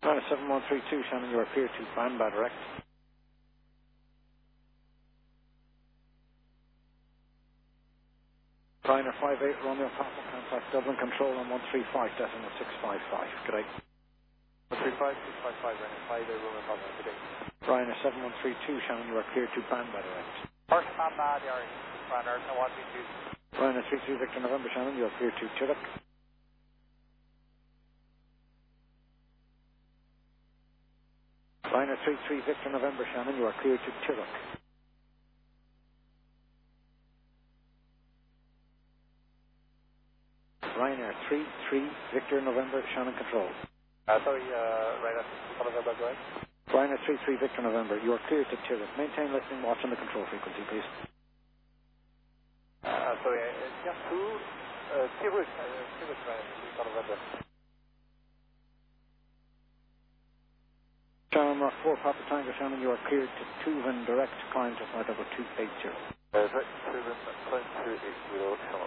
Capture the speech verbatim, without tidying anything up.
Ryanair seven one three two, Shannon, you are clear to Banba direct. Ryanair five eight, Romeo Papa, contact Dublin Control on one three five, decimal six five five. Good day. one three five, six five five, Ryanair five eight, Romeo Papa, good day. Ryanair seven one three two, Shannon, you are clear to Banba direct. First Banba, the Irish, Ryanair, no one three two. Ryanair three three Victor November, Shannon, you are clear to Chillock. Ryanair three three Victor November, Shannon, you are clear to Chillock. Ryanair three three Victor November, Shannon Control. Uh, sorry, uh, Ryanair November, go ahead. Ryanair three three Victor November, you are clear to Chillock. Maintain listening watch on the control frequency, please. Uh, sorry, uh, just two, uh, Chilwood, uh, Chilwood, Ryanair November. Shannon Rock four Papa Tango, Shannon, you are cleared to Tuvan direct, climb to flight over two eight zero. Uh, Tuvan, climb two eight zero,